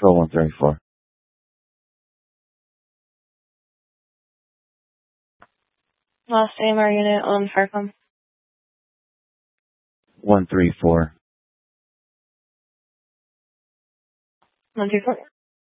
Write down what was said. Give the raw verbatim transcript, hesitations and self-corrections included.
Control one thirty-four. Last A M R unit on FARCOM. one three four. one three four.